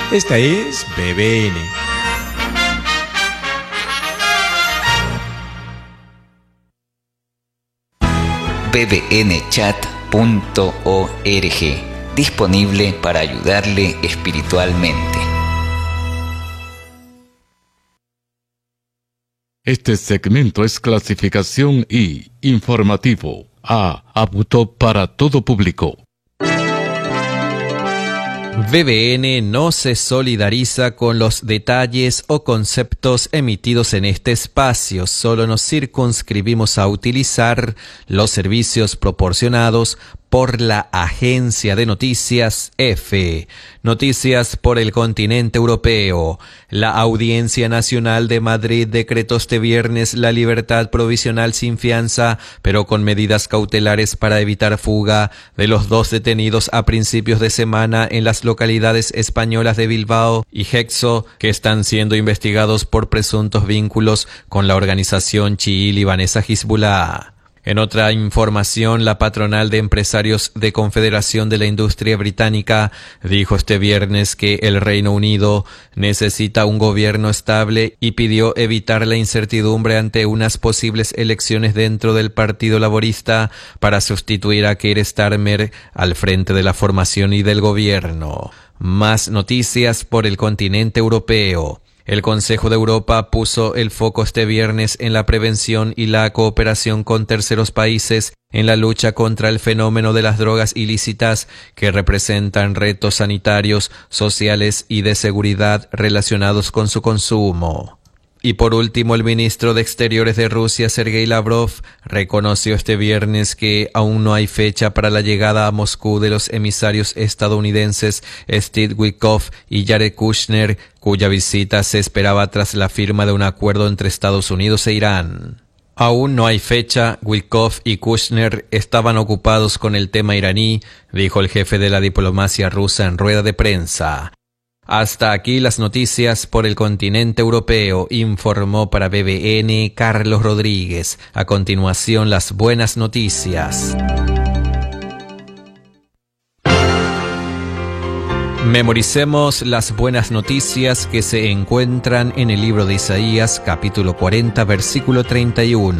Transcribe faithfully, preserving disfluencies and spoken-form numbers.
Esta es B B N. b b n chat punto org, disponible para ayudarle espiritualmente. Este segmento es clasificación I, informativo, A, apto para todo público. B B N no se solidariza con los detalles o conceptos emitidos en este espacio, solo nos circunscribimos a utilizar los servicios proporcionados por la agencia de noticias EFE. Noticias por el continente europeo. La Audiencia Nacional de Madrid decretó este viernes la libertad provisional sin fianza, pero con medidas cautelares para evitar fuga de los dos detenidos a principios de semana en las localidades españolas de Bilbao y Gexo, que están siendo investigados por presuntos vínculos con la organización chií libanesa Hezbollah. En otra información, la patronal de empresarios de Confederación de la Industria Británica dijo este viernes que el Reino Unido necesita un gobierno estable y pidió evitar la incertidumbre ante unas posibles elecciones dentro del Partido Laborista para sustituir a Keir Starmer al frente de la formación y del gobierno. Más noticias por el continente europeo. El Consejo de Europa puso el foco este viernes en la prevención y la cooperación con terceros países en la lucha contra el fenómeno de las drogas ilícitas que representan retos sanitarios, sociales y de seguridad relacionados con su consumo. Y por último, el ministro de Exteriores de Rusia, Sergei Lavrov, reconoció este viernes que aún no hay fecha para la llegada a Moscú de los emisarios estadounidenses Steve Witkoff y Jared Kushner, cuya visita se esperaba tras la firma de un acuerdo entre Estados Unidos e Irán. Aún no hay fecha, Witkoff y Kushner estaban ocupados con el tema iraní, dijo el jefe de la diplomacia rusa en rueda de prensa. Hasta aquí las noticias por el continente europeo, informó para B B N Carlos Rodríguez. A continuación, las buenas noticias. Memoricemos las buenas noticias que se encuentran en el libro de Isaías, capítulo cuarenta, versículo treinta y uno.